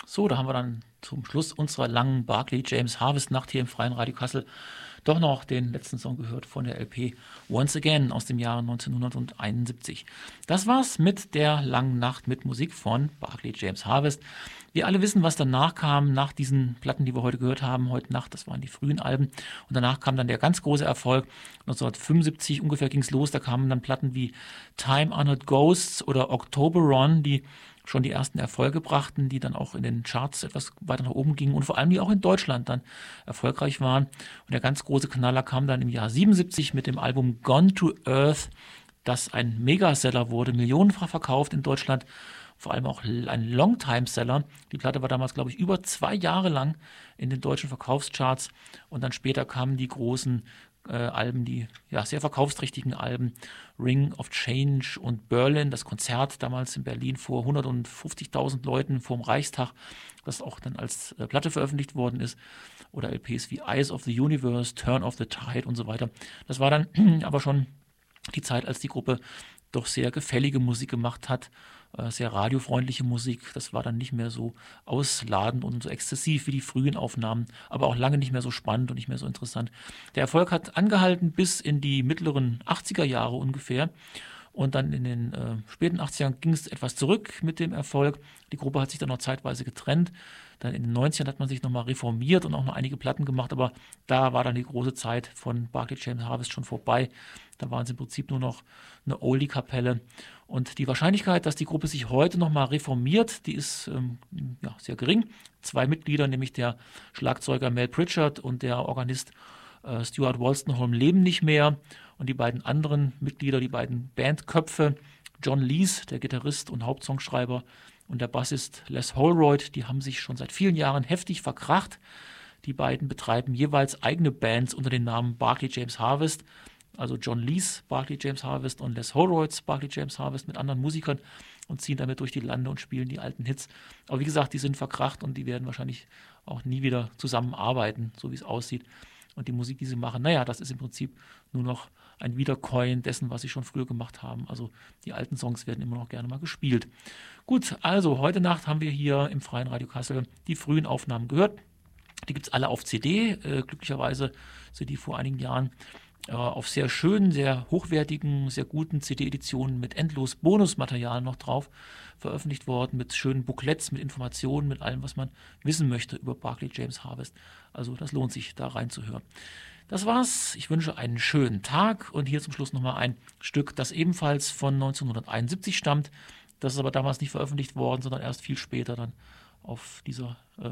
So, da haben wir dann zum Schluss unserer langen Barclay James Harvest Nacht hier im Freien Radio Kassel doch noch den letzten Song gehört von der LP Once Again aus dem Jahre 1971. Das war's mit der langen Nacht mit Musik von Barclay James Harvest. Wir alle wissen, was danach kam, nach diesen Platten, die wir heute gehört haben, heute Nacht, das waren die frühen Alben. Und danach kam dann der ganz große Erfolg. 1975 ungefähr ging's los, da kamen dann Platten wie Time Honored Ghosts oder Octoberon, die schon die ersten Erfolge brachten, die dann auch in den Charts etwas weiter nach oben gingen und vor allem die auch in Deutschland dann erfolgreich waren. Und der ganz große Knaller kam dann im Jahr 77 mit dem Album Gone to Earth, das ein Megaseller wurde, millionenfach verkauft in Deutschland, vor allem auch ein Longtime-Seller. Die Platte war damals, glaube ich, über 2 Jahre lang in den deutschen Verkaufscharts und dann später kamen die großen Alben, die ja sehr verkaufsträchtigen Alben, Ring of Change und Berlin, das Konzert damals in Berlin vor 150.000 Leuten vorm Reichstag, das auch dann als Platte veröffentlicht worden ist, oder LPs wie Eyes of the Universe, Turn of the Tide und so weiter. Das war dann aber schon die Zeit, als die Gruppe doch sehr gefällige Musik gemacht hat, sehr radiofreundliche Musik. Das war dann nicht mehr so ausladend und so exzessiv wie die frühen Aufnahmen, aber auch lange nicht mehr so spannend und nicht mehr so interessant. Der Erfolg hat angehalten bis in die mittleren 80er Jahre ungefähr. Und dann in den späten 80ern ging es etwas zurück mit dem Erfolg. Die Gruppe hat sich dann noch zeitweise getrennt. Dann in den 90ern hat man sich nochmal reformiert und auch noch einige Platten gemacht, aber da war dann die große Zeit von Barclay James Harvest schon vorbei. Da waren es im Prinzip nur noch eine Oldie-Kapelle. Und die Wahrscheinlichkeit, dass die Gruppe sich heute nochmal reformiert, die ist ja, sehr gering. 2 Mitglieder, nämlich der Schlagzeuger Mel Pritchard und der Organist Stuart Wolstenholme, leben nicht mehr. Und die beiden anderen Mitglieder, die beiden Bandköpfe, John Lees, der Gitarrist und Hauptsongschreiber, und der Bassist Les Holroyd, die haben sich schon seit vielen Jahren heftig verkracht. Die beiden betreiben jeweils eigene Bands unter dem Namen Barclay James Harvest. Also John Lees Barclay James Harvest und Les Holroyds Barclay James Harvest mit anderen Musikern und ziehen damit durch die Lande und spielen die alten Hits. Aber wie gesagt, die sind verkracht und die werden wahrscheinlich auch nie wieder zusammenarbeiten, so wie es aussieht. Und die Musik, die sie machen, naja, das ist im Prinzip nur noch ein Wiederkäuen dessen, was sie schon früher gemacht haben. Also die alten Songs werden immer noch gerne mal gespielt. Gut, also heute Nacht haben wir hier im Freien Radio Kassel die frühen Aufnahmen gehört. Die gibt es alle auf CD. Glücklicherweise sind die vor einigen Jahren auf sehr schönen, sehr hochwertigen, sehr guten CD-Editionen mit endlos Bonusmaterial noch drauf veröffentlicht worden, mit schönen Booklets, mit Informationen, mit allem, was man wissen möchte über Barclay James Harvest. Also das lohnt sich, da reinzuhören. Das war's. Ich wünsche einen schönen Tag und hier zum Schluss nochmal ein Stück, das ebenfalls von 1971 stammt. Das ist aber damals nicht veröffentlicht worden, sondern erst viel später dann auf dieser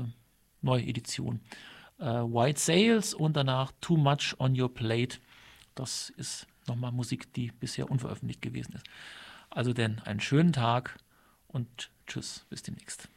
Neuedition. White Sails und danach Too Much on Your Plate. Das ist nochmal Musik, die bisher unveröffentlicht gewesen ist. Also denn einen schönen Tag und tschüss, bis demnächst.